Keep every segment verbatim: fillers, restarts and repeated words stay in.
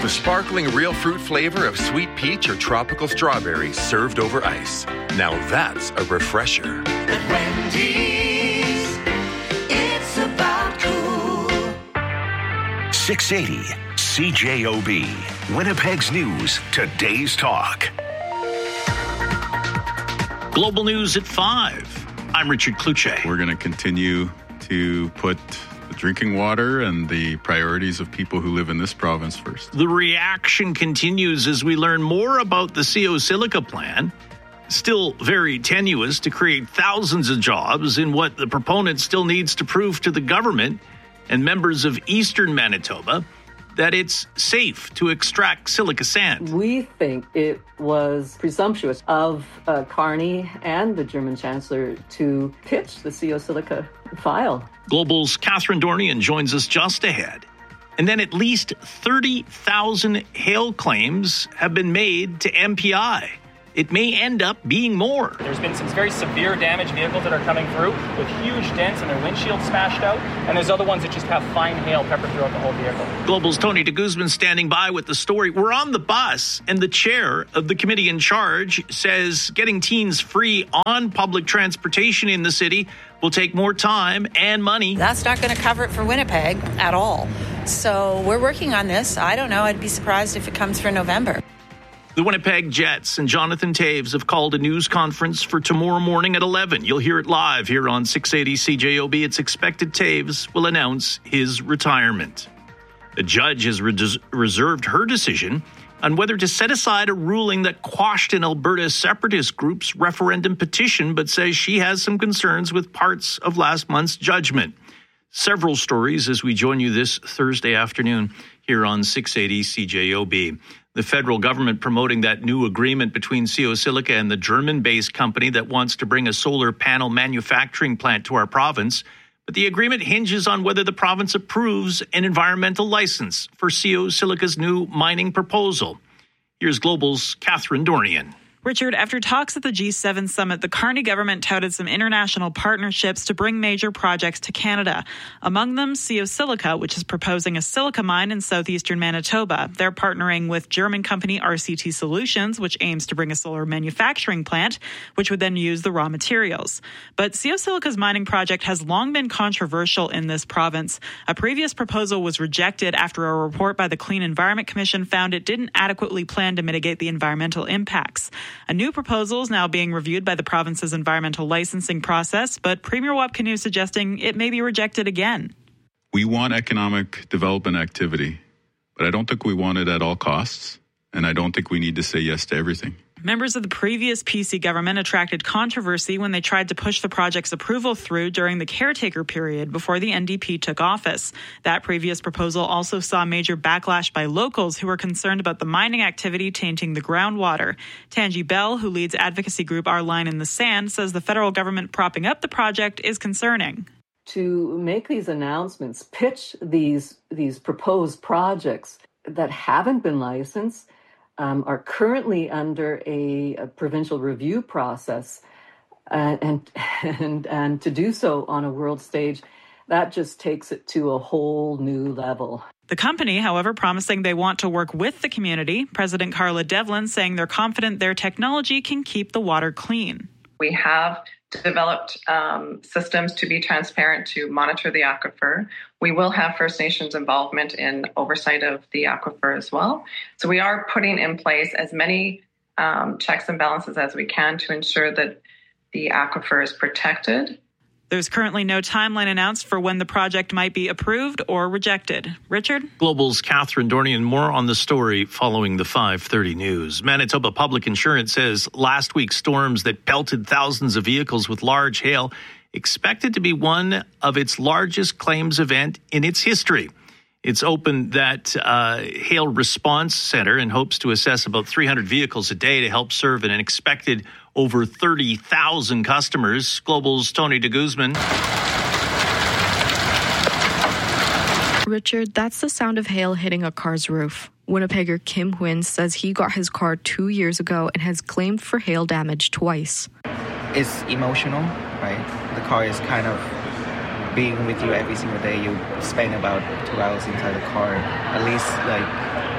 The sparkling real fruit flavor of sweet peach or tropical strawberry served over ice. Now that's a refresher. At Wendy's, it's about cool. six eighty C J O B, Winnipeg's News, today's talk. Global News at five. I'm Richard Kluche. We're going to continue to put the drinking water and the priorities of people who live in this province first. The reaction continues as we learn more about the C O Silica plan. Still very tenuous to create thousands of jobs in what the proponent still needs to prove to the government and members of Eastern Manitoba that it's safe to extract silica sand. We think it was presumptuous of uh, Carney and the German Chancellor to pitch the C O Silica file. Global's Catherine Dornian joins us just ahead. And then at least thirty thousand hail claims have been made to M P I. It may end up being more. There's been some very severe damaged vehicles that are coming through with huge dents and their windshield smashed out. And there's other ones that just have fine hail peppered throughout the whole vehicle. Global's Tony de Guzman standing by with the story. We're on the bus, and the chair of the committee in charge says getting teens free on public transportation in the city will take more time and money. That's not going to cover it for Winnipeg at all. So we're working on this. I don't know. I'd be surprised if it comes for November. The Winnipeg Jets and Jonathan Toews have called a news conference for tomorrow morning at eleven. You'll hear it live here on six eighty C J O B. It's expected Toews will announce his retirement. A judge has res- reserved her decision on whether to set aside a ruling that quashed an Alberta separatist group's referendum petition, but says she has some concerns with parts of last month's judgment. Several stories as we join you this Thursday afternoon here on six eighty C J O B. The federal government promoting that new agreement between C O Silica and the German-based company that wants to bring a solar panel manufacturing plant to our province. But the agreement hinges on whether the province approves an environmental license for C O Silica's new mining proposal. Here's Global's Catherine Dornian. Richard, after talks at the G seven summit, the Carney government touted some international partnerships to bring major projects to Canada. Among them, C O Silica, which is proposing a silica mine in southeastern Manitoba. They're partnering with German company R C T Solutions, which aims to bring a solar manufacturing plant, which would then use the raw materials. But C O Silica's mining project has long been controversial in this province. A previous proposal was rejected after a report by the Clean Environment Commission found it didn't adequately plan to mitigate the environmental impacts. A new proposal is now being reviewed by the province's environmental licensing process, but Premier Wapkinew is suggesting it may be rejected again. We want economic development activity, but I don't think we want it at all costs, and I don't think we need to say yes to everything. Members of the previous P C government attracted controversy when they tried to push the project's approval through during the caretaker period before the N D P took office. That previous proposal also saw major backlash by locals who were concerned about the mining activity tainting the groundwater. Tangi Bell, who leads advocacy group Our Line in the Sand, says the federal government propping up the project is concerning. To make these announcements, pitch these, these proposed projects that haven't been licensed, Um, are currently under a, a provincial review process, uh, and and and to do so on a world stage, that just takes it to a whole new level. The company, however, promising they want to work with the community. President Carla Devlin saying they're confident their technology can keep the water clean. We have developed um, systems to be transparent, to monitor the aquifer. We will have First Nations involvement in oversight of the aquifer as well. So we are putting in place as many um, checks and balances as we can to ensure that the aquifer is protected. There's currently no timeline announced for when the project might be approved or rejected. Richard? Global's Catherine Dornian. More on the story following the five thirty news. Manitoba Public Insurance says last week's storms that pelted thousands of vehicles with large hail expected to be one of its largest claims event in its history. It's opened that uh, hail response center and hopes to assess about three hundred vehicles a day to help serve an expected over thirty thousand customers. Global's Tony de Guzman. Richard, that's the sound of hail hitting a car's roof. Winnipegger Kim Huynh says he got his car two years ago and has claimed for hail damage twice. It's emotional, right? The car is kind of being with you every single day. You spend about two hours inside the car. At least, like,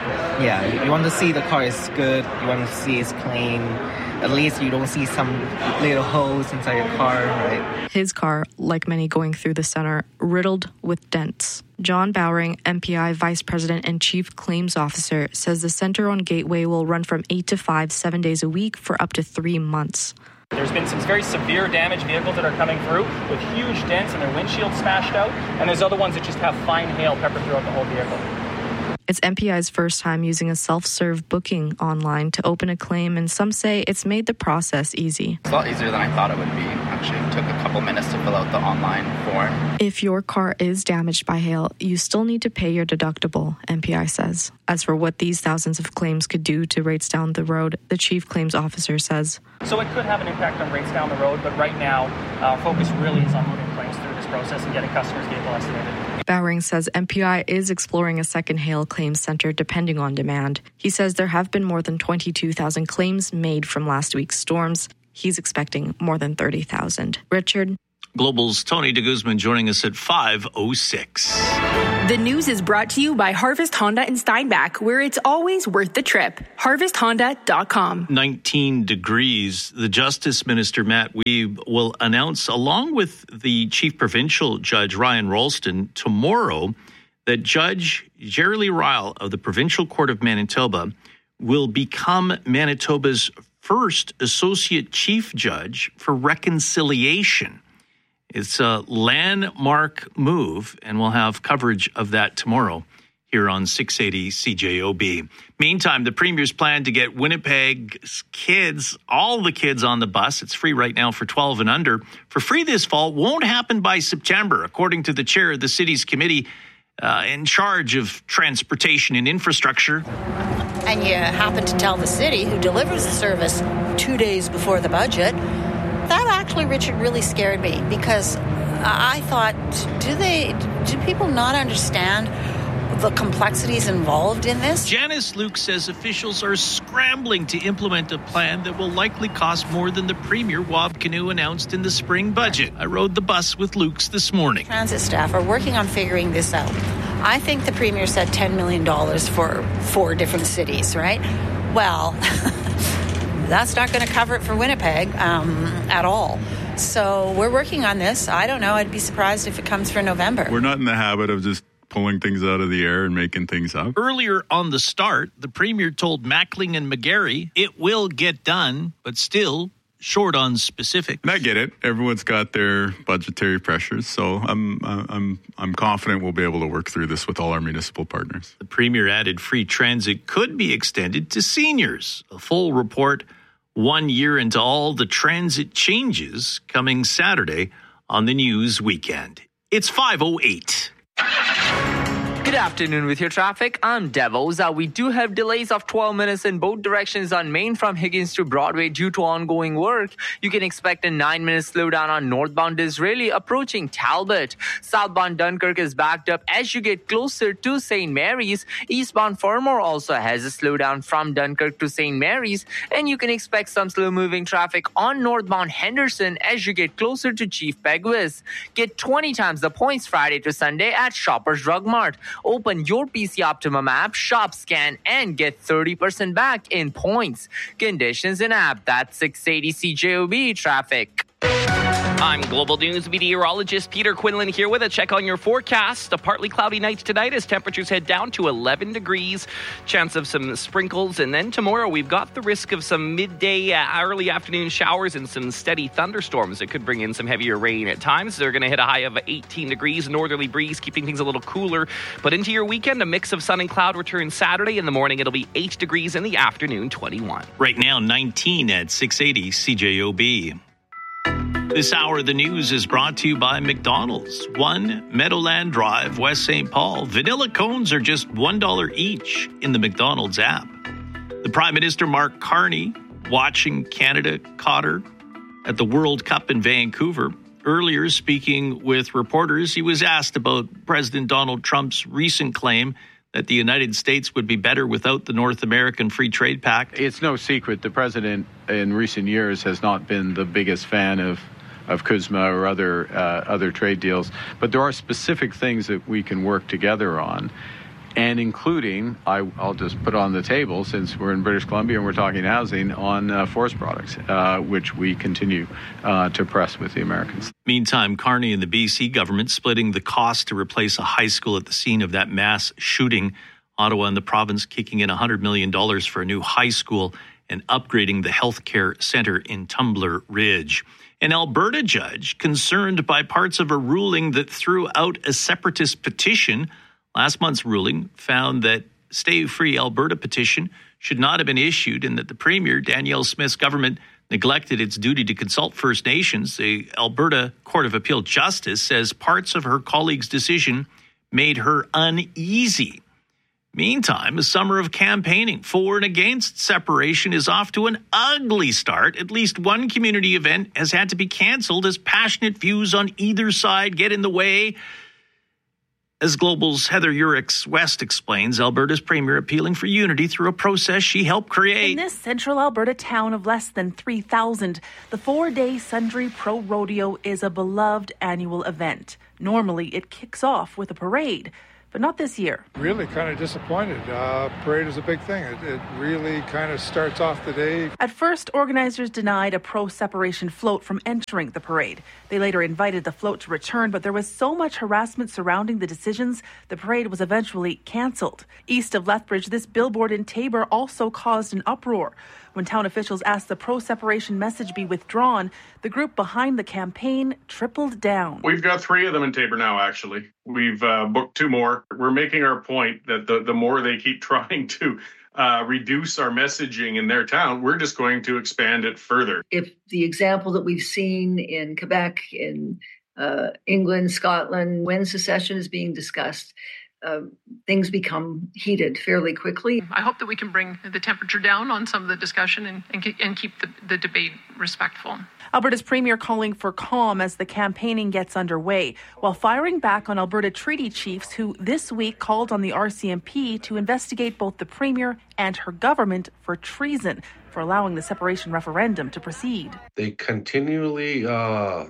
Yeah, you want to see the car is good. You want to see it's clean. At least you don't see some little holes inside your car, right? His car, like many going through the center, riddled with dents. John Bowring, M P I Vice President and Chief Claims Officer, says the center on Gateway will run from eight to five, seven days a week for up to three months. There's been some very severe damaged vehicles that are coming through with huge dents and their windshield smashed out, and there's other ones that just have fine hail peppered throughout the whole vehicle. It's M P I's first time using a self-serve booking online to open a claim, and some say it's made the process easy. It's a lot easier than I thought it would be. Actually, it took a couple minutes to fill out the online form. If your car is damaged by hail, you still need to pay your deductible, M P I says. As for what these thousands of claims could do to rates down the road, the chief claims officer says. So it could have an impact on rates down the road, but right now, our focus really is on moving claims through this process and getting customers' vehicle estimated. Bowring says M P I is exploring a second hail claims center depending on demand. He says there have been more than twenty-two thousand claims made from last week's storms. He's expecting more than thirty thousand. Richard? Global's Tony de Guzman joining us at five oh six. The news is brought to you by Harvest Honda in Steinbach, where it's always worth the trip. harvest honda dot com. nineteen degrees. The Justice Minister, Matt Wiebe, will announce, along with the Chief Provincial Judge, Ryan Ralston, tomorrow that Judge Jerry Ryle of the Provincial Court of Manitoba will become Manitoba's first Associate Chief Judge for reconciliation. It's a landmark move, and we'll have coverage of that tomorrow here on six eighty C J O B. Meantime, the Premier's plan to get Winnipeg's kids, all the kids on the bus, it's free right now for twelve and under, for free this fall, won't happen by September, according to the chair of the city's committee uh, in charge of transportation and infrastructure. And you happen to tell the city, who delivers the service two days before the budget. That actually, Richard, really scared me, because I thought, do they, do people not understand the complexities involved in this? Janice Luke says officials are scrambling to implement a plan that will likely cost more than the Premier Wab Kinew announced in the spring budget. I rode the bus with Luke's this morning. Transit staff are working on figuring this out. I think the Premier said ten million dollars for four different cities, right? Well, that's not going to cover it for Winnipeg um, at all. So we're working on this. I don't know. I'd be surprised if it comes for November. We're not in the habit of just pulling things out of the air and making things up. Earlier on the start, the Premier told Mackling and McGarry it will get done, but still short on specifics. And I get it. Everyone's got their budgetary pressures, so I'm I'm I'm confident we'll be able to work through this with all our municipal partners. The Premier added free transit could be extended to seniors. A full report one year into all the transit changes coming Saturday on the News Weekend. It's five oh eight. Good afternoon with your traffic. I'm Devos. Uh, we do have delays of twelve minutes in both directions on Main from Higgins to Broadway due to ongoing work. You can expect a nine minute slowdown on northbound Disraeli approaching Talbot. Southbound Dunkirk is backed up as you get closer to Saint Mary's. Eastbound Fermor also has a slowdown from Dunkirk to Saint Mary's. And you can expect some slow moving traffic on northbound Henderson as you get closer to Chief Peguis. Get twenty times the points Friday to Sunday at Shoppers Drug Mart. Open your P C Optimum app, shop, scan, and get thirty percent back in points. Conditions in app. That's six eighty C J O B traffic. I'm Global News meteorologist Peter Quinlan here with a check on your forecast. A partly cloudy night tonight as temperatures head down to eleven degrees. Chance of some sprinkles. And then tomorrow we've got the risk of some midday, uh, early afternoon showers and some steady thunderstorms that could bring in some heavier rain at times. They're going to hit a high of eighteen degrees, northerly breeze, keeping things a little cooler. But into your weekend, a mix of sun and cloud returns Saturday. In the morning, it'll be eight degrees. In the afternoon, twenty-one. Right now, nineteen at six eighty C J O B. This hour of the news is brought to you by McDonald's. One Meadowland Drive, West Saint Paul. Vanilla cones are just one dollar each in the McDonald's app. The Prime Minister, Mark Carney, watching Canada Cotter at the World Cup in Vancouver. Earlier, speaking with reporters, he was asked about President Donald Trump's recent claim that the United States would be better without the North American Free Trade Pact. It's no secret the president in recent years has not been the biggest fan of of C U S M A or other uh, other trade deals, but there are specific things that we can work together on. and including, I, I'll just put on the table, since we're in British Columbia and we're talking housing, on uh, forest products, uh, which we continue uh, to press with the Americans. Meantime, Carney and the B C government splitting the cost to replace a high school at the scene of that mass shooting. Ottawa and the province kicking in one hundred million dollars for a new high school and upgrading the healthcare centre in Tumbler Ridge. An Alberta judge concerned by parts of a ruling that threw out a separatist petition. Last month's ruling found that Stay Free Alberta petition should not have been issued and that the Premier, Danielle Smith's government, neglected its duty to consult First Nations. The Alberta Court of Appeal Justice says parts of her colleague's decision made her uneasy. Meantime, a summer of campaigning for and against separation is off to an ugly start. At least one community event has had to be canceled as passionate views on either side get in the way. As Global's Heather Urix West explains, Alberta's premier appealing for unity through a process she helped create. In this central Alberta town of less than three thousand, the four-day Sundry Pro Rodeo is a beloved annual event. Normally, it kicks off with a parade, but not this year. Really kind of disappointed. Uh, parade is a big thing. It, it really kind of starts off the day. At first, organizers denied a pro-separation float from entering the parade. They later invited the float to return, but there was so much harassment surrounding the decisions, the parade was eventually cancelled. East of Lethbridge, this billboard in Taber also caused an uproar. When town officials asked the pro-separation message be withdrawn, the group behind the campaign tripled down. We've got three of them in Taber now, actually. We've uh, booked two more. We're making our point that the, the more they keep trying to uh, reduce our messaging in their town, we're just going to expand it further. If the example that we've seen in Quebec, in uh, England, Scotland, when secession is being discussed, Uh, things become heated fairly quickly. I hope that we can bring the temperature down on some of the discussion and, and, and keep the, the debate respectful. Alberta's premier calling for calm as the campaigning gets underway, while firing back on Alberta treaty chiefs who this week called on the R C M P to investigate both the premier and her government for treason for allowing the separation referendum to proceed. They continually uh,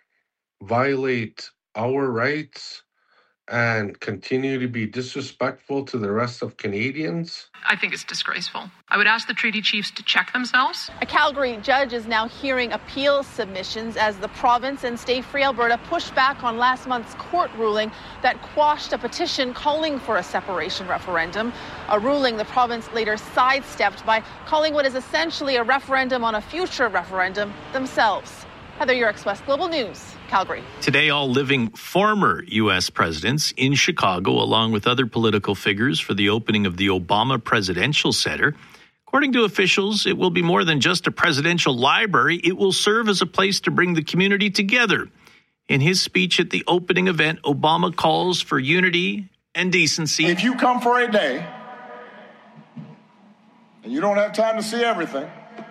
violate our rights and continue to be disrespectful to the rest of Canadians. I think it's disgraceful. I would ask the treaty chiefs to check themselves. A Calgary judge is now hearing appeal submissions as the province and Stay Free Alberta push back on last month's court ruling that quashed a petition calling for a separation referendum, a ruling the province later sidestepped by calling what is essentially a referendum on a future referendum themselves. Heather Urix West, Global News, Calgary. Today, all living former U S presidents in Chicago, along with other political figures, for the opening of the Obama Presidential Center. According to officials, it will be more than just a presidential library. It will serve as a place to bring the community together. In his speech at the opening event, Obama calls for unity and decency. If you come for a day and you don't have time to see everything,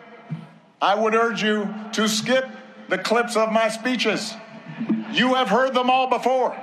I would urge you to skip the clips of my speeches. You have heard them all before.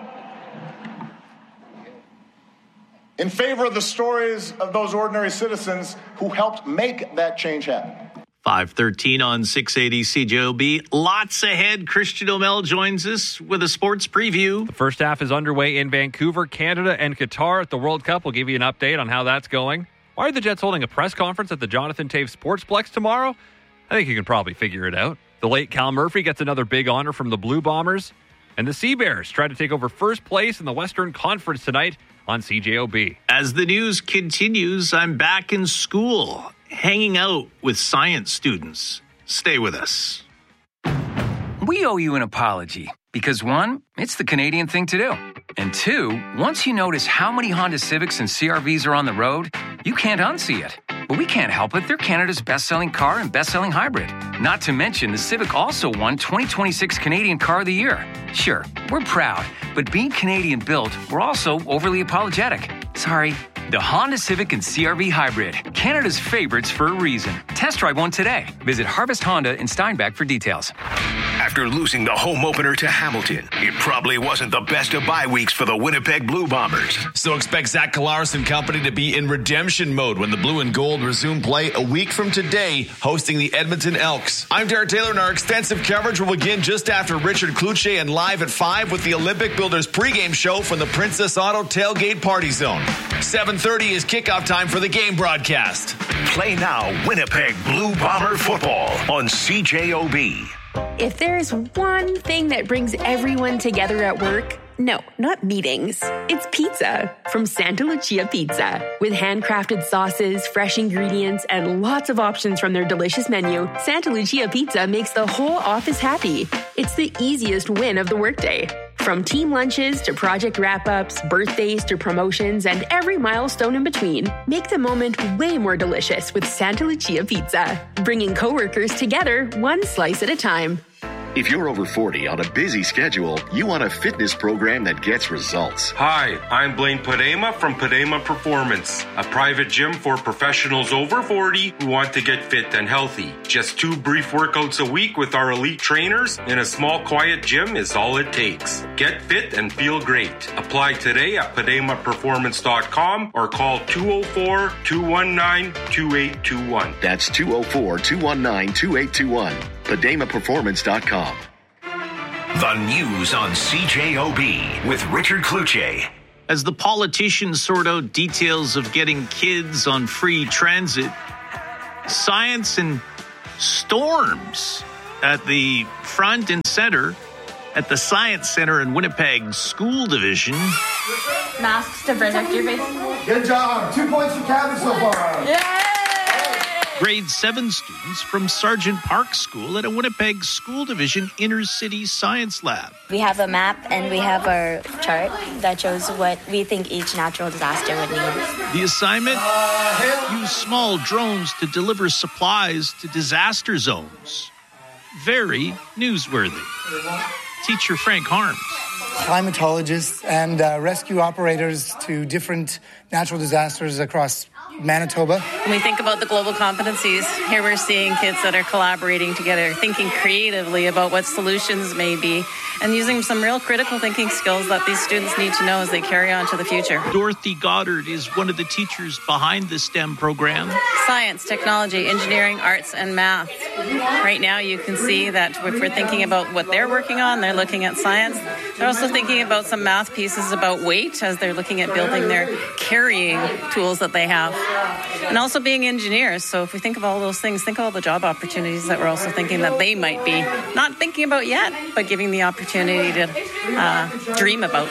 In favor of the stories of those ordinary citizens who helped make that change happen. five thirteen on six eighty C J O B. Lots ahead. Christian O'Mell joins us with a sports preview. The first half is underway in Vancouver, Canada, and Qatar at the World Cup. We'll give you an update on how that's going. Why are the Jets holding a press conference at the Jonathan Toews Sportsplex tomorrow? I think you can probably figure it out. The late Cal Murphy gets another big honor from the Blue Bombers. And the Sea Bears try to take over first place in the Western Conference tonight on C J O B. As the news continues, I'm back in school, hanging out with science students. Stay with us. We owe you an apology because, one, it's the Canadian thing to do. And two, once you notice how many Honda Civics and C R Vs are on the road, you can't unsee it. But we can't help it. They're Canada's best-selling car and best-selling hybrid. Not to mention, the Civic also won twenty twenty-six Canadian Car of the Year. Sure, we're proud, but being Canadian-built, we're also overly apologetic. Sorry. The Honda Civic and C R V Hybrid, Canada's favorites for a reason. Test drive one today. Visit Harvest Honda in Steinbach for details. After After losing the home opener to Hamilton, it probably wasn't the best of bye weeks for the Winnipeg Blue Bombers. So expect Zach Collaros and company to be in redemption mode when the Blue and Gold resume play a week from today, hosting the Edmonton Elks. I'm Derek Taylor, and our extensive coverage will begin just after Richard Cloutier and Live at five with the Olympic Builders pregame show from the Princess Auto Tailgate Party Zone. seven thirty is kickoff time for the game broadcast. Play now Winnipeg Blue Bomber football on C J O B. If there's one thing that brings everyone together at work, no, not meetings. It's pizza from Santa Lucia Pizza. With handcrafted sauces, fresh ingredients, and lots of options from their delicious menu, Santa Lucia Pizza makes the whole office happy. It's the easiest win of the workday. From team lunches to project wrap-ups, birthdays to promotions, and every milestone in between, make the moment way more delicious with Santa Lucia Pizza. Bringing coworkers together one slice at a time. If you're over forty on a busy schedule, you want a fitness program that gets results. Hi, I'm Blaine Padema from Padema Performance, a private gym for professionals over forty who want to get fit and healthy. Just two brief workouts a week with our elite trainers in a small, quiet gym is all it takes. Get fit and feel great. Apply today at padema performance dot com or call two oh four, two one nine, two eight two one. That's two oh four, two one nine, two eight two one. padema performance dot com. The news on C J O B with Richard Cloutier. As the politicians sort out details of getting kids on free transit, science and storms at the front and center at the Science Center in Winnipeg School Division. Masks to protect your face. Good job. Two points for Cabot so far. Yay! Grade seven students from Sargent Park School at a Winnipeg School Division Inner City Science Lab. We have a map and we have our chart that shows what we think each natural disaster would need. The assignment? Use small drones to deliver supplies to disaster zones. Very newsworthy. Teacher Frank Harms. Climatologists and uh, rescue operators to different natural disasters across Manitoba. When we think about the global competencies, here we're seeing kids that are collaborating together, thinking creatively about what solutions may be, and using some real critical thinking skills that these students need to know as they carry on to the future. Dorothy Goddard is one of the teachers behind the STEM program. Science, technology, engineering, arts, and math. Right now you can see that if we're thinking about what they're working on, they're looking at science. They're also thinking about some math pieces about weight as they're looking at building their carrying tools that they have. And also being engineers. So if we think of all those things, think of all the job opportunities that we're also thinking that they might be not thinking about yet, but giving the opportunity to uh, dream about.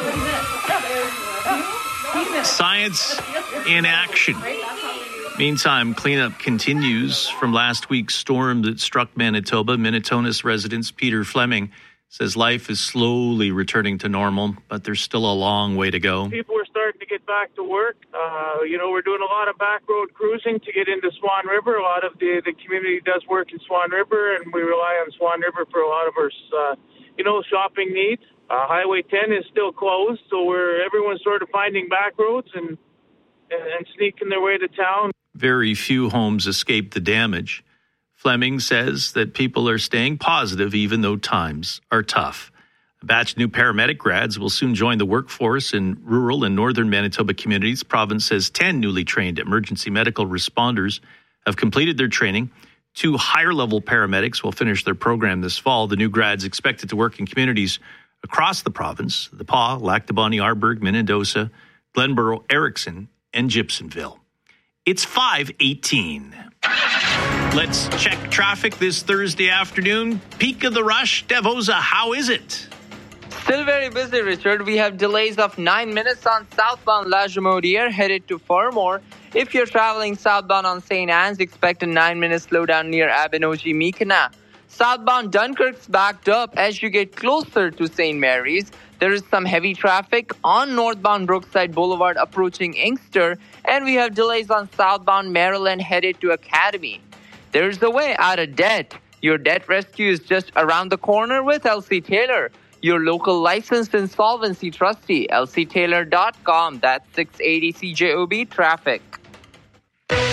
Science in action. Meantime, cleanup continues from last week's storm that struck Manitoba. Minnetonka's resident Peter Fleming says life is slowly returning to normal, but there's still a long way to go. People are starting to get back to work. Uh, you know, we're doing a lot of back road cruising to get into Swan River. A lot of the, the community does work in Swan River, and we rely on Swan River for a lot of our, uh, you know, shopping needs. Uh, Highway ten is still closed, so we're everyone's sort of finding back roads and, and, and sneaking their way to town. Very few homes escape the damage. Fleming says that people are staying positive even though times are tough. A batch of new paramedic grads will soon join the workforce in rural and northern Manitoba communities. Province says ten newly trained emergency medical responders have completed their training. Two higher-level paramedics will finish their program this fall. The new grads expected to work in communities across the province: the Pas, Lac du Bonny, Arbourg, Minnedosa, Glenborough, Erickson, and Gibsonville. It's five eighteen. Let's check traffic this Thursday afternoon. Peak of the rush. Devosa, how is it? Still very busy, Richard. We have delays of nine minutes on southbound La Jamodiere headed to Farmore. If you're traveling southbound on Saint Anne's, expect a nine-minute slowdown near Abenoji-Mikana. Southbound Dunkirk's backed up as you get closer to Saint Mary's. There is some heavy traffic on northbound Brookside Boulevard approaching Inkster, and we have delays on southbound Maryland headed to Academy. There's a way out of debt. Your debt rescue is just around the corner with L C Taylor, your local licensed insolvency trustee. L C Taylor dot com. That's six eighty C J O B traffic.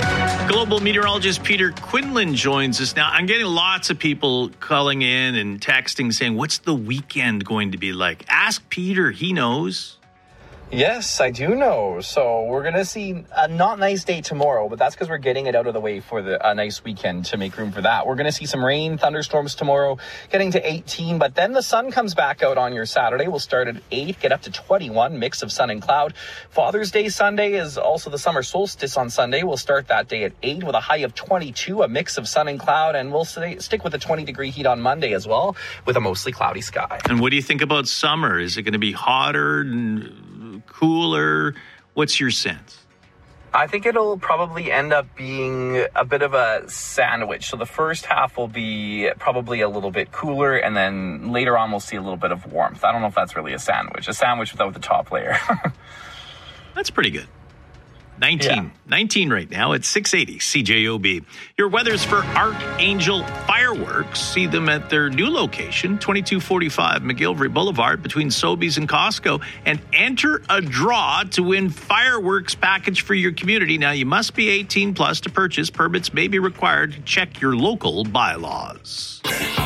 Global meteorologist Peter Quinlan joins us now. I'm getting lots of people calling in and texting saying, what's the weekend going to be like? Ask Peter. He knows. Yes, I do know. So we're going to see a not nice day tomorrow, but that's because we're getting it out of the way for the a nice weekend to make room for that. We're going to see some rain, thunderstorms tomorrow, getting to eighteen, but then the sun comes back out on your Saturday. We'll start at eight, get up to twenty-one, mix of sun and cloud. Father's Day Sunday is also the summer solstice on Sunday. We'll start that day at eight with a high of twenty-two, a mix of sun and cloud, and we'll stay, stick with the twenty degree heat on Monday as well with a mostly cloudy sky. And what do you think about summer? Is it going to be hotter and cooler? What's your sense? I think it'll probably end up being a bit of a sandwich. So the first half will be probably a little bit cooler, and then later on we'll see a little bit of warmth. I don't know if that's really a sandwich. A sandwich without the top layer. That's pretty good. nineteen. Yeah. nineteen right now at six eighty C J O B. Your weather's for Archangel Fireworks. See them at their new location, twenty-two forty-five McGillivray Boulevard between Sobeys and Costco, and enter a draw to win fireworks package for your community. Now, you must be eighteen plus to purchase. Permits may be required. Check your local bylaws.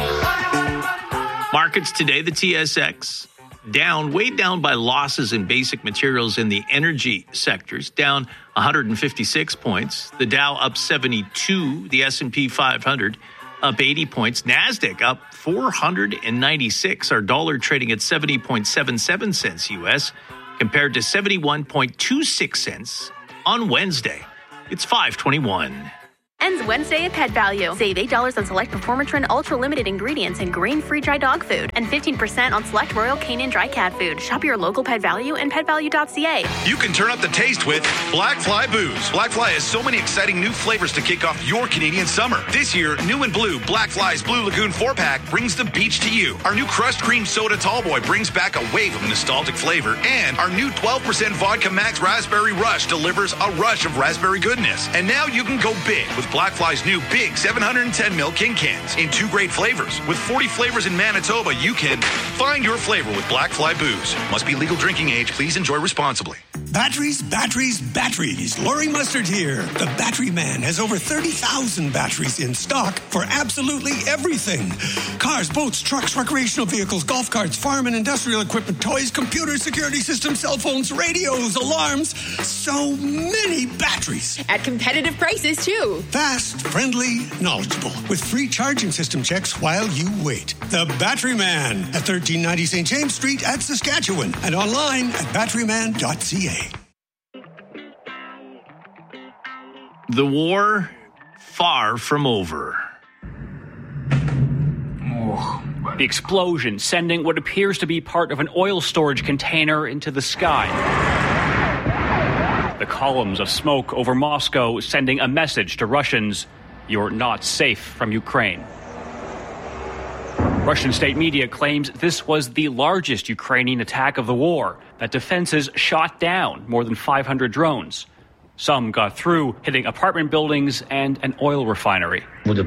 Markets today, the T S X down, weighed down by losses in basic materials in the energy sectors, down one hundred fifty-six points. The Dow up seventy-two, the S and P five hundred up eighty points. NASDAQ up four hundred ninety-six. Our dollar trading at seventy point seven seven cents U S compared to seventy-one point two six cents on Wednesday. It's five twenty-one. Ends Wednesday at Pet Value. Save eight dollars on select Performatrin Ultra Limited ingredients and grain-free dry dog food, and fifteen percent on select Royal Canin dry cat food. Shop your local Pet Value and pet value dot c a. You can turn up the taste with Black Fly Booze. Black Fly has so many exciting new flavors to kick off your Canadian summer. This year, new and blue, Black Fly's Blue Lagoon four-pack brings the beach to you. Our new Crushed Cream Soda Tallboy brings back a wave of nostalgic flavor, and our new twelve percent Vodka Max Raspberry Rush delivers a rush of raspberry goodness. And now you can go big with Black Fly's new big seven hundred ten milliliter King Cans in two great flavors. With forty flavors in Manitoba, you can find your flavor with Black Fly Booze. Must be legal drinking age. Please enjoy responsibly. Batteries, batteries, batteries. Laurie Mustard here. The Battery Man has over thirty thousand batteries in stock for absolutely everything. Cars, boats, trucks, recreational vehicles, golf carts, farm and industrial equipment, toys, computers, security systems, cell phones, radios, alarms. So many batteries. At competitive prices, too. Fast, friendly, knowledgeable. With free charging system checks while you wait. The Battery Man at thirteen ninety Saint James Street at Saskatchewan. And online at battery man dot c a. The war far from over. The explosion sending what appears to be part of an oil storage container into the sky. The columns of smoke over Moscow sending a message to Russians: you're not safe from Ukraine. Russian state media claims this was the largest Ukrainian attack of the war, that defenses shot down more than five hundred drones. Some got through, hitting apartment buildings and an oil refinery.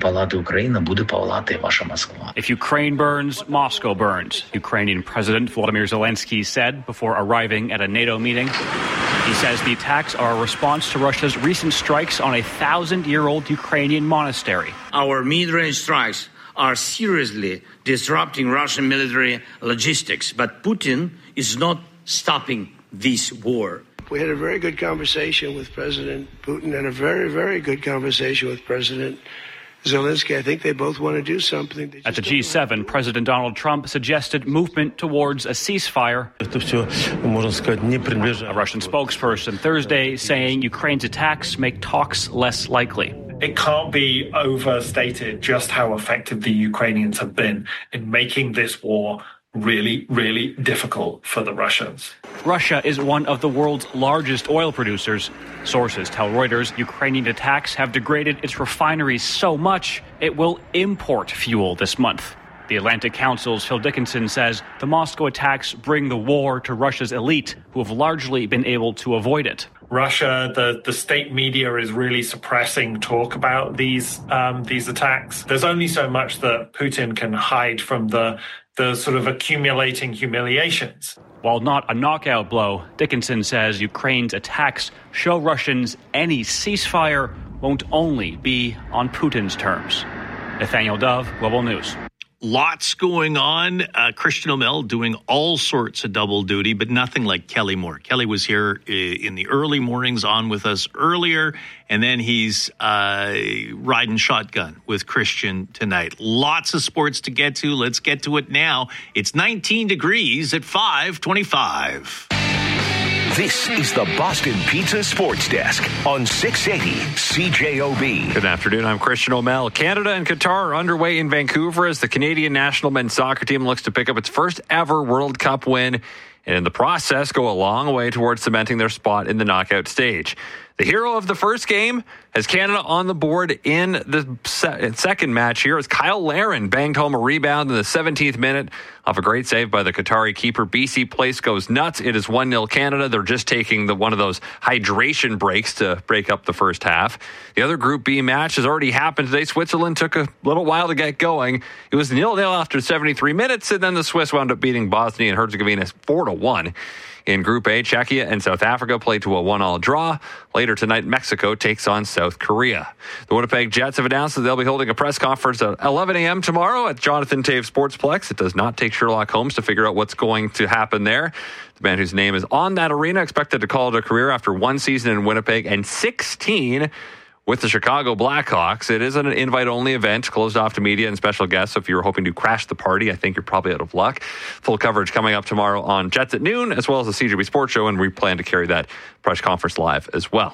If Ukraine burns, Moscow burns, Ukrainian President Volodymyr Zelensky said before arriving at a NATO meeting. He says the attacks are a response to Russia's recent strikes on a thousand-year-old Ukrainian monastery. Our mid-range strikes are seriously disrupting Russian military logistics, but Putin is not stopping this war. We had a very good conversation with President Putin and a very, very good conversation with President Zelensky. I think they both want to do something. At the G seven, President Donald Trump suggested movement towards a ceasefire. A Russian spokesperson Thursday saying Ukraine's attacks make talks less likely. It can't be overstated just how effective the Ukrainians have been in making this war really, really difficult for the Russians. Russia is one of the world's largest oil producers. Sources tell Reuters Ukrainian attacks have degraded its refineries so much it will import fuel this month. The Atlantic Council's Phil Dickinson says the Moscow attacks bring the war to Russia's elite, who have largely been able to avoid it. Russia, the, the state media is really suppressing talk about these um, these attacks. There's only so much that Putin can hide from the the sort of accumulating humiliations. While not a knockout blow, Dickinson says Ukraine's attacks show Russians any ceasefire won't only be on Putin's terms. Nathaniel Dove, Global News. Lots going on. Uh, Christian O'Mell doing all sorts of double duty, but nothing like Kelly Moore. Kelly was here in the early mornings on with us earlier, and then he's uh, riding shotgun with Christian tonight. Lots of sports to get to. Let's get to it now. It's nineteen degrees at five twenty-five. This is the Boston Pizza Sports Desk on six eighty C J O B. Good afternoon. I'm Christian O'Mell. Canada and Qatar are underway in Vancouver as the Canadian national men's soccer team looks to pick up its first ever World Cup win, and in the process go a long way towards cementing their spot in the knockout stage. The hero of the first game has Canada on the board in the se- second match here as Kyle Larin banged home a rebound in the seventeenth minute off a great save by the Qatari keeper. B C Place goes nuts. It is one nil Canada. They're just taking the one of those hydration breaks to break up the first half. The other Group B match has already happened today. Switzerland took a little while to get going. It was nil nil after seventy-three minutes, and then the Swiss wound up beating Bosnia and Herzegovina four to one. In Group A, Czechia and South Africa played to a one all draw. Later tonight, Mexico takes on South Korea. The Winnipeg Jets have announced that they'll be holding a press conference at eleven a.m. tomorrow at Jonathan Toews Sportsplex. It does not take Sherlock Holmes to figure out what's going to happen there. The man whose name is on that arena expected to call it a career after one season in Winnipeg and sixteen with the Chicago Blackhawks. It is an invite-only event, closed off to media and special guests. So if you're hoping to crash the party, I think you're probably out of luck. Full coverage coming up tomorrow on Jets at noon, as well as the C J B Sports Show, and we plan to carry that press conference live as well.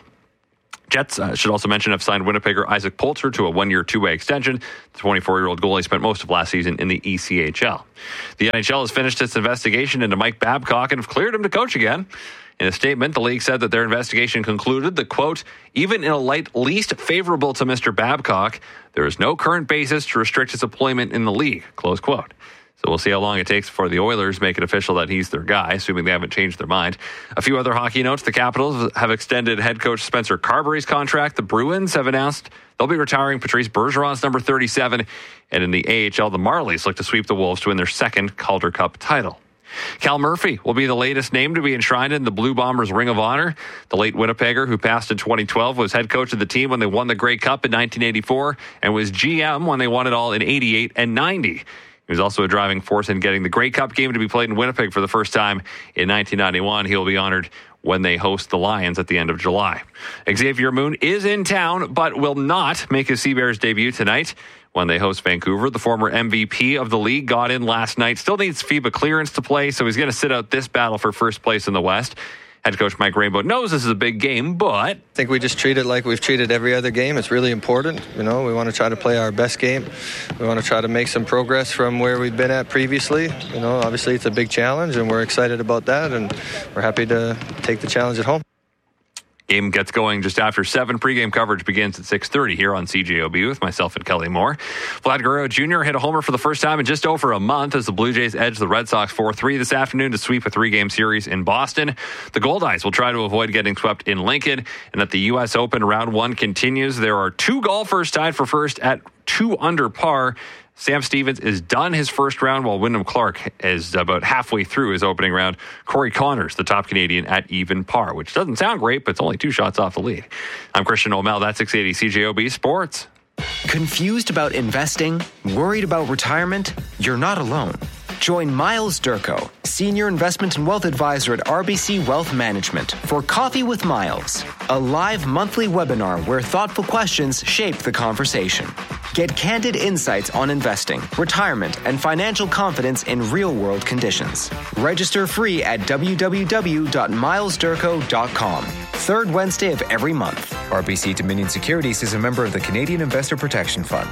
Jets, uh, should also mention, have signed Winnipegger Isaac Poulter to a one-year, two-way extension. The twenty-four-year-old goalie spent most of last season in the E C H L. The N H L has finished its investigation into Mike Babcock and have cleared him to coach again. In a statement, the league said that their investigation concluded that, quote, even in a light least favorable to Mister Babcock, there is no current basis to restrict his employment in the league, close quote. So we'll see how long it takes before the Oilers make it official that he's their guy, assuming they haven't changed their mind. A few other hockey notes. The Capitals have extended head coach Spencer Carberry's contract. The Bruins have announced they'll be retiring Patrice Bergeron's number thirty-seven. And in the A H L, the Marlies look to sweep the Wolves to win their second Calder Cup title. Cal Murphy will be the latest name to be enshrined in the Blue Bombers Ring of Honor. The late Winnipegger, who passed in twenty twelve, was head coach of the team when they won the Grey Cup in nineteen eighty-four and was G M when they won it all in eighty-eight and ninety. He was also a driving force in getting the Grey Cup game to be played in Winnipeg for the first time in nineteen ninety-one. He will be honored when they host the Lions at the end of July. Xavier Moon is in town, but will not make his Sea Bears debut tonight when they host Vancouver. The former M V P of the league got in last night. Still needs FIBA clearance to play, so he's going to sit out this battle for first place in the West. Head coach Mike Rainbow knows this is a big game, but I think we just treat it like we've treated every other game. It's really important. You know, we want to try to play our best game. We want to try to make some progress from where we've been at previously. You know, obviously it's a big challenge, and we're excited about that, and we're happy to take the challenge at home. Game gets going just after seven. Pre-game coverage begins at six thirty here on C J O B with myself and Kelly Moore. Vlad Guerrero Junior hit a homer for the first time in just over a month as the Blue Jays edge the Red Sox four three this afternoon to sweep a three-game series in Boston. The Goldeyes will try to avoid getting swept in Lincoln, and that the U S Open round one continues. There are two golfers tied for first at two under par. Sam Stevens is done his first round, while Wyndham Clark is about halfway through his opening round. Corey Connors, the top Canadian, at even par, which doesn't sound great, but it's only two shots off the lead. I'm Christian O'Mell. That's six eighty C J O B Sports. Confused about investing? Worried about retirement? You're not alone. Join Miles Durko, Senior Investment and Wealth Advisor at R B C Wealth Management, for Coffee with Miles, a live monthly webinar where thoughtful questions shape the conversation. Get candid insights on investing, retirement, and financial confidence in real-world conditions. Register free at w w w dot miles durko dot com. Third Wednesday of every month. R B C Dominion Securities is a member of the Canadian Investor Protection Fund.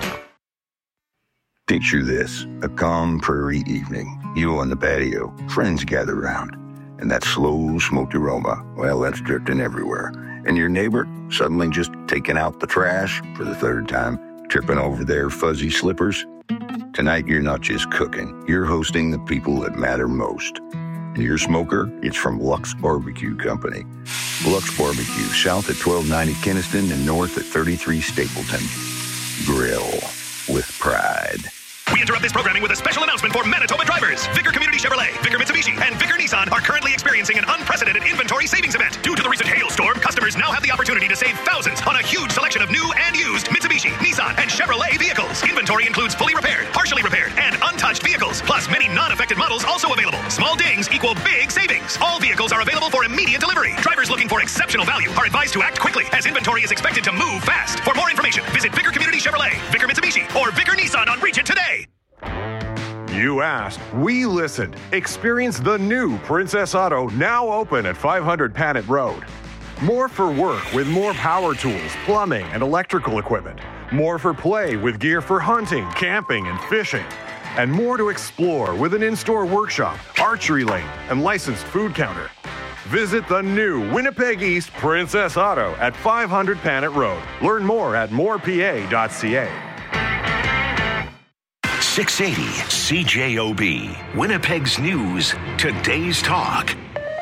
Picture this, a calm prairie evening. You on the patio, friends gather around, and that slow smoked aroma, well, that's drifting everywhere. And your neighbor suddenly just taking out the trash for the third time, tripping over their fuzzy slippers. Tonight, you're not just cooking, you're hosting the people that matter most. And your smoker, it's from Lux Barbecue Company. Lux Barbecue, south at twelve ninety Kinnison and north at thirty-three Stapleton. Grill with pride. We interrupt this programming with a special announcement for Manitoba drivers. Vickers Community Chevrolet, Vickers Mitsubishi, and Vickers Nissan are currently experiencing an unprecedented inventory savings event. Due to the recent hailstorm, customers now have the opportunity to save thousands on a huge selection of new and used Mitsubishi, Nissan, and Chevrolet vehicles. Inventory includes fully repaired, partially repaired, and untouched vehicles, plus many non-affected models also available. Small dings equal big savings. All vehicles are available for immediate delivery. Drivers looking for exceptional value are advised to act quickly, as inventory is expected to move fast. For more information, visit Vickers Community Chevrolet, Vickers Mitsubishi, or Vickers Nissan on Regent today. You asked, we listened. Experience the new Princess Auto, now open at five hundred Panet Road. More for work with more power tools, plumbing, and electrical equipment. More for play with gear for hunting, camping, and fishing. And more to explore with an in-store workshop, archery lane, and licensed food counter. Visit the new Winnipeg East Princess Auto at five hundred Panet Road. Learn more at more p a dot c a. six eighty C J O B, Winnipeg's News, Today's Talk.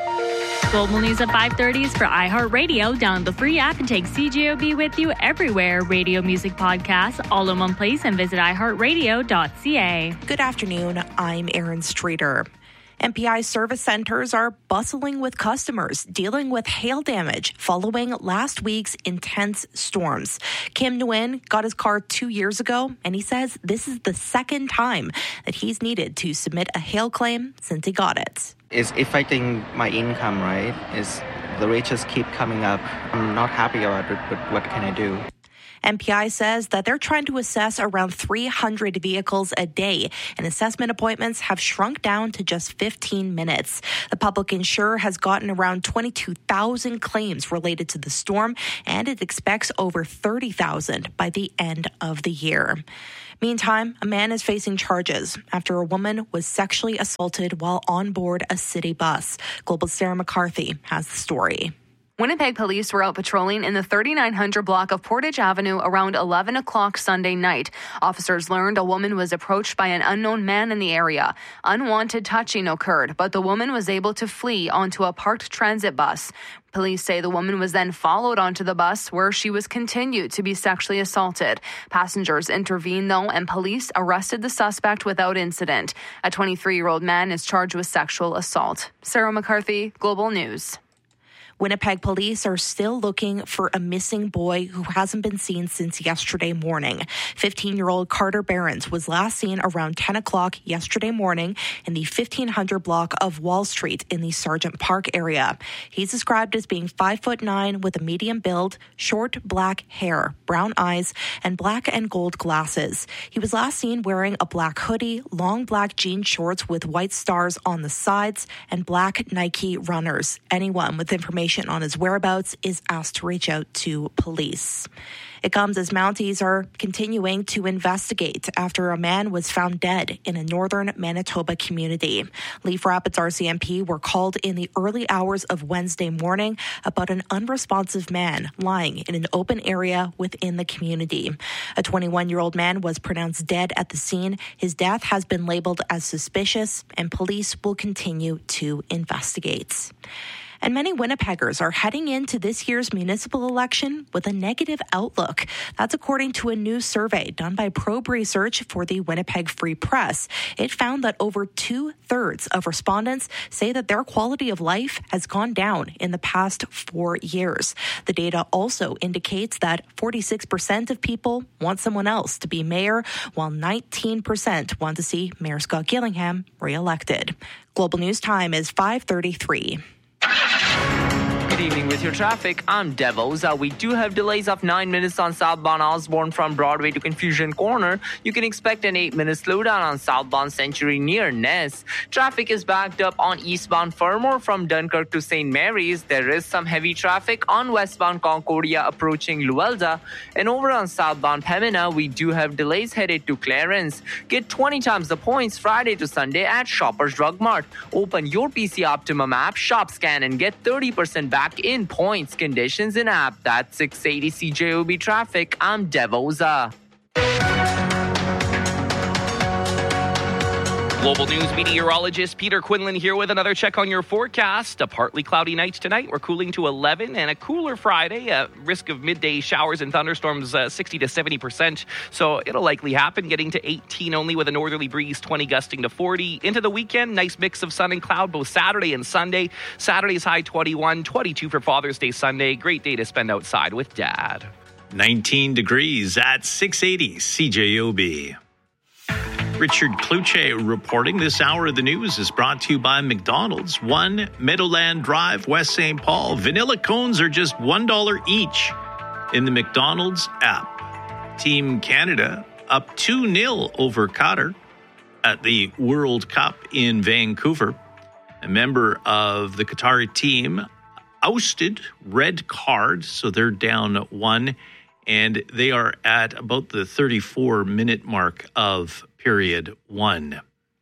Global News at five thirty is for iHeartRadio. Download the free app and take C J O B with you everywhere. Radio, music, podcasts, all in one place, and visit i heart radio dot c a. Good afternoon. I'm Erin Streeter. M P I service centers are bustling with customers dealing with hail damage following last week's intense storms. Kim Nguyen got his car two years ago, and he says this is the second time that he's needed to submit a hail claim since he got it. It's affecting my income, right? Is the rates just keep coming up. I'm not happy about it, but what can I do? M P I says that they're trying to assess around three hundred vehicles a day, and assessment appointments have shrunk down to just fifteen minutes. The public insurer has gotten around twenty-two thousand claims related to the storm, and it expects over thirty thousand by the end of the year. Meantime, a man is facing charges after a woman was sexually assaulted while on board a city bus. Global's Sarah McCarthy has the story. Winnipeg police were out patrolling in the thirty-nine hundred block of Portage Avenue around eleven o'clock Sunday night. Officers learned a woman was approached by an unknown man in the area. Unwanted touching occurred, but the woman was able to flee onto a parked transit bus. Police say the woman was then followed onto the bus where she was continued to be sexually assaulted. Passengers intervened, though, and police arrested the suspect without incident. A twenty-three-year-old man is charged with sexual assault. Sarah McCarthy, Global News. Winnipeg police are still looking for a missing boy who hasn't been seen since yesterday morning. fifteen-year-old Carter Behrens was last seen around ten o'clock yesterday morning in the fifteen hundred block of Wall Street in the Sargent Park area. He's described as being five foot nine with a medium build, short black hair, brown eyes, and black and gold glasses. He was last seen wearing a black hoodie, long black jean shorts with white stars on the sides, and black Nike runners. Anyone with information on his whereabouts is asked to reach out to police. It comes as Mounties are continuing to investigate after a man was found dead in a northern Manitoba community. Leaf Rapids R C M P were called in the early hours of Wednesday morning about an unresponsive man lying in an open area within the community. A twenty-one-year-old man was pronounced dead at the scene. His death has been labeled as suspicious, and police will continue to investigate. And many Winnipeggers are heading into this year's municipal election with a negative outlook. That's according to a new survey done by Probe Research for the Winnipeg Free Press. It found that over two-thirds of respondents say that their quality of life has gone down in the past four years. The data also indicates that forty-six percent of people want someone else to be mayor, while nineteen percent want to see Mayor Scott Gillingham re-elected. Global News Time is five thirty-three. Good evening with your traffic. I'm Devos. Uh, we do have delays of nine minutes on southbound Osborne from Broadway to Confusion Corner. You can expect an eight minute slowdown on southbound Century near Ness. Traffic is backed up on eastbound Fermor from Dunkirk to Saint Mary's. There is some heavy traffic on westbound Concordia approaching Luelda. And over on southbound Pembina, we do have delays headed to Clarence. Get twenty times the points Friday to Sunday at Shoppers Drug Mart. Open your P C Optimum app, shop scan, and get thirty percent back in points, conditions, and app. That's six eighty C J O B traffic. I'm Devoza. Global News meteorologist Peter Quinlan here with another check on your forecast. A partly cloudy night tonight. We're cooling to eleven, and a cooler Friday. A risk of midday showers and thunderstorms uh, sixty to seventy percent. So it'll likely happen, getting to eighteen only with a northerly breeze, twenty gusting to forty. Into the weekend, nice mix of sun and cloud both Saturday and Sunday. Saturday's high twenty-one, twenty-two for Father's Day Sunday. Great day to spend outside with Dad. nineteen degrees at six eighty C J O B. Richard Kluche reporting. This hour of the news is brought to you by McDonald's. One Meadowland Drive, West Saint Paul. Vanilla cones are just one dollar each in the McDonald's app. Team Canada up two nil over Qatar at the World Cup in Vancouver. A member of the Qatari team ousted, red card, so they're down one, and they are at about the thirty-four minute mark of period one.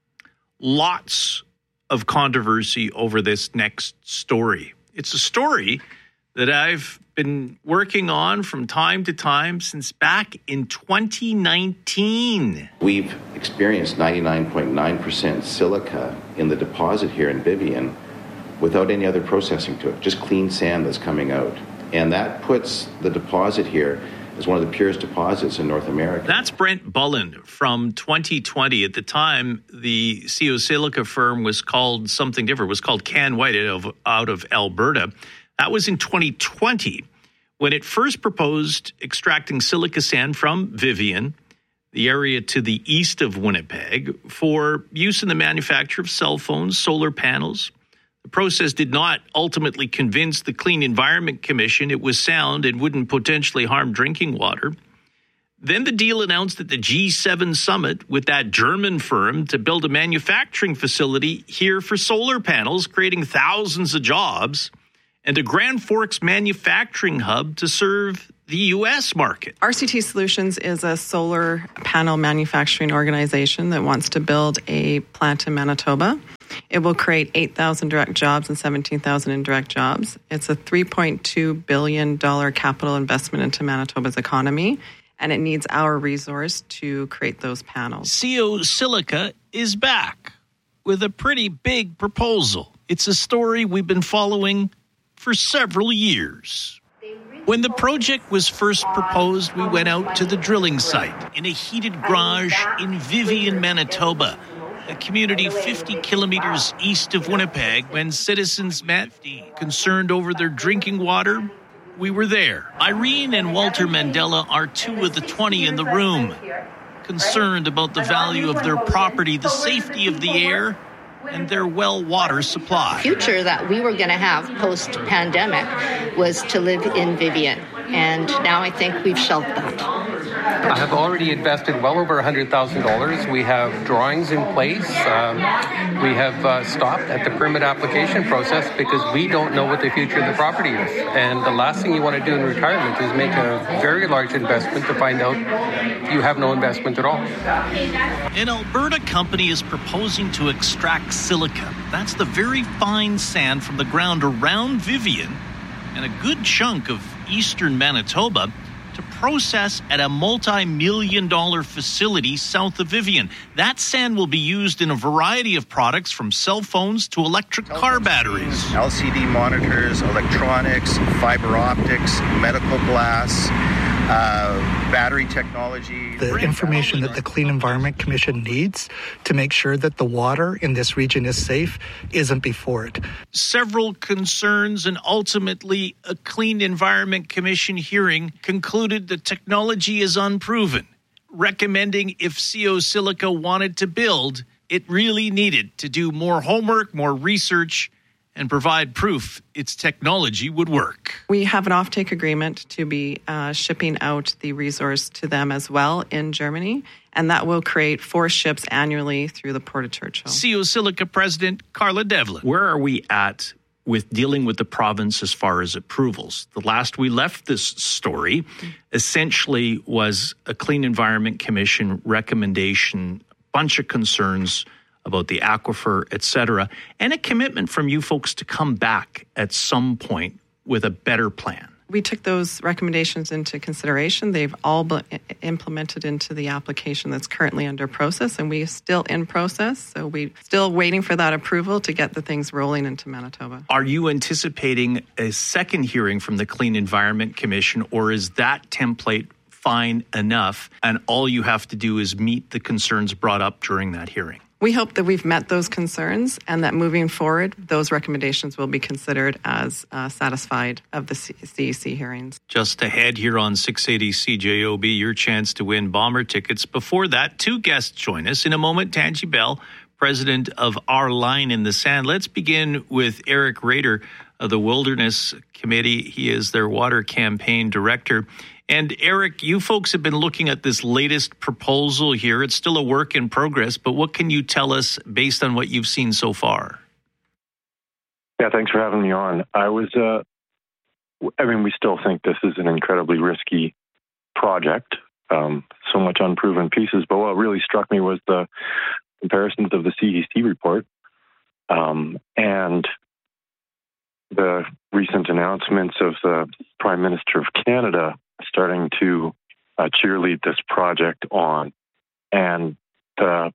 Lots of controversy over this next story. It's a story that I've been working on from time to time since back in twenty nineteen. We've experienced ninety-nine point nine percent silica in the deposit here in Vivian without any other processing to it, just clean sand that's coming out. And that puts the deposit here as one of the purest deposits in North America. That's Brent Bullen from twenty twenty. At the time, the C O Silica firm was called something different. It was called Can White out of, out of Alberta. That was in twenty twenty when it first proposed extracting silica sand from Vivian, the area to the east of Winnipeg, for use in the manufacture of cell phones, solar panels. The process did not ultimately convince the Clean Environment Commission it was sound and wouldn't potentially harm drinking water. Then the deal announced at the G seven summit with that German firm to build a manufacturing facility here for solar panels, creating thousands of jobs, and a Grand Forks manufacturing hub to serve the U S market. R C T Solutions is a solar panel manufacturing organization that wants to build a plant in Manitoba. It will create eight thousand direct jobs and seventeen thousand indirect jobs. It's a three point two billion dollars capital investment into Manitoba's economy, and it needs our resource to create those panels. C O Silica is back with a pretty big proposal. It's a story we've been following for several years. When the project was first proposed, we went out to the drilling site in a heated garage in Vivian, Manitoba, a community fifty kilometers east of Winnipeg. When citizens met, concerned over their drinking water, we were there. Irene and Walter Mandela are two of the twenty in the room, concerned about the value of their property, the safety of the air, and their well water supply. The future that we were going to have post-pandemic was to live in Vivian, and now I think we've shelved that. I have already invested well over one hundred thousand dollars. We have drawings in place. Um, we have uh, stopped at the permit application process because we don't know what the future of the property is. And the last thing you want to do in retirement is make a very large investment to find out you have no investment at all. An Alberta company is proposing to extract silica. That's the very fine sand from the ground around Vivian and a good chunk of eastern Manitoba to process at a multi-million dollar facility south of Vivian. That sand will be used in a variety of products, from cell phones to electric car batteries. L C D monitors, electronics, fiber optics, medical glass, uh, battery technology. The information that the Clean Environment Commission needs to make sure that the water in this region is safe isn't before it. Several concerns, and ultimately a Clean Environment Commission hearing concluded the technology is unproven, recommending if C O Silica wanted to build, it really needed to do more homework, more research, and provide proof its technology would work. We have an offtake agreement to be uh, shipping out the resource to them as well in Germany, and that will create four ships annually through the Port of Churchill. C O Silica President Carla Devlin. Where are we at with dealing with the province as far as approvals? The last we left this story essentially was a Clean Environment Commission recommendation, bunch of concerns about the aquifer, et cetera, and a commitment from you folks to come back at some point with a better plan. We took those recommendations into consideration. They've all been implemented into the application that's currently under process, and we're still in process. So we're still waiting for that approval to get the things rolling into Manitoba. Are you anticipating a second hearing from the Clean Environment Commission, or is that template fine enough and all you have to do is meet the concerns brought up during that hearing? We hope that we've met those concerns and that moving forward, those recommendations will be considered as uh, satisfied of the C E C hearings. Just ahead here on six eighty C J O B, your chance to win Bomber tickets. Before that, two guests join us. In a moment, Tangi Bell, president of Our Line in the Sand. Let's begin with Eric Rader of the Wilderness Committee. He is their water campaign director. And Eric, you folks have been looking at this latest proposal here. It's still a work in progress, but what can you tell us based on what you've seen so far? Yeah, thanks for having me on. I was, uh, I mean, we still think this is an incredibly risky project, um, so much unproven pieces. But what really struck me was the comparisons of the C E C report um, and the recent announcements of the Prime Minister of Canada starting to uh, cheerlead this project on. And the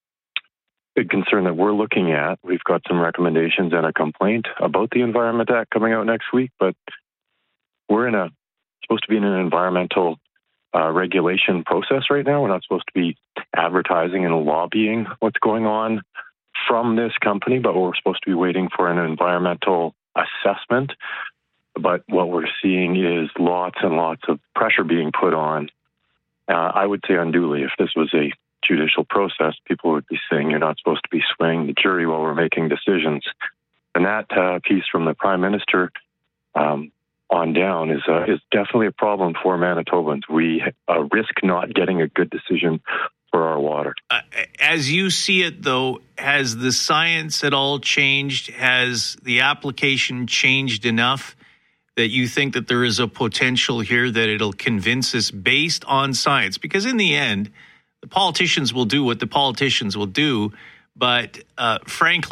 big concern that we're looking at, we've got some recommendations and a complaint about the Environment Act coming out next week, but we're in a supposed to be in an environmental uh, regulation process right now. We're not supposed to be advertising and lobbying what's going on from this company, but we're supposed to be waiting for an environmental assessment. But what we're seeing is lots and lots of pressure being put on. Uh, I would say unduly. If this was a judicial process, people would be saying you're not supposed to be swaying the jury while we're making decisions. And that uh, piece from the Prime Minister um, on down is uh, is definitely a problem for Manitobans. We uh, risk not getting a good decision for our water. Uh, as you see it, though, has the science at all changed? Has the application changed enough that you think that there is a potential here that it'll convince us based on science? Because in the end, the politicians will do what the politicians will do. But uh, frankly,